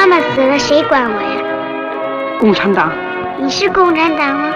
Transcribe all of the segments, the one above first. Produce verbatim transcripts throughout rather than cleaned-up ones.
妈妈死了，谁管我呀？ 共产党。 你是共产党吗？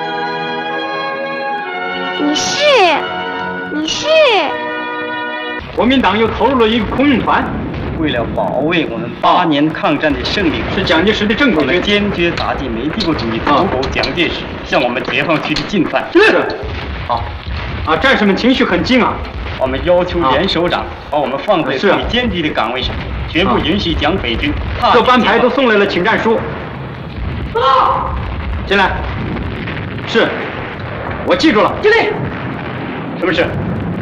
你是，你是。 国民党又投入了一个空运团， 为了保卫我们八年抗战的胜利， 是蒋介石的正统军， 坚决打击美帝国主义走狗蒋介石向我们解放区的进犯。 是。好。啊，战士们情绪很激昂。 我们要求严首长把我们放在最艰巨的岗位上，绝不允许蒋匪军。 各班排都送来了请战书。啊！进来。是。我记住了。 经理。 什么事？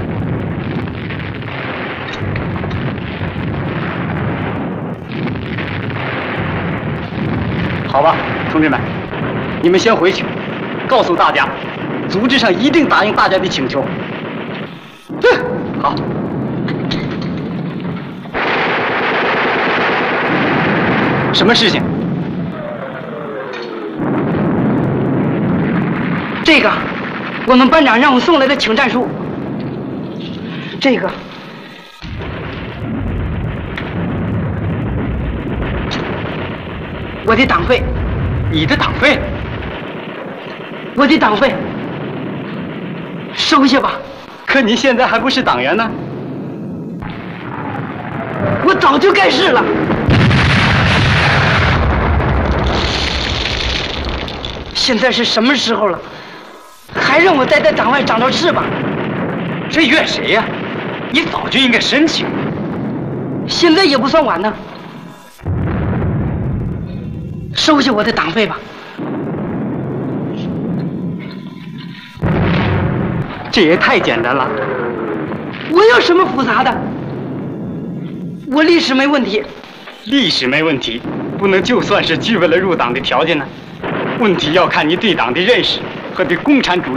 好吧，同志们，你们先回去，告诉大家，组织上一定答应大家的请求。嗯，好。什么事情？ 这个，我们班长让我送来的请战书。这个。我的党费， 你的党费， 我的党费，收下吧。 可你现在还不是党员呢。 我早就该是了。现在是什么时候了，还让我待在党外长着翅膀？ 这怨谁呀？你早就应该申请。 现在也不算晚呢。收下我的党费吧。 这也太简单了。 我有什么复杂的？我历史没问题。 历史没问题，不能就算是具备了入党的条件呢。问题要看你对党的认识和对共产主义